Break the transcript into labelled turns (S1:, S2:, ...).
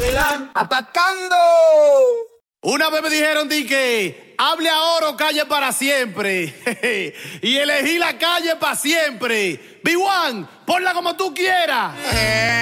S1: ¡Atacando!
S2: Una vez me dijeron que hable ahora o calle para siempre. Y elegí la calle para siempre. B1, ponla como tú quieras.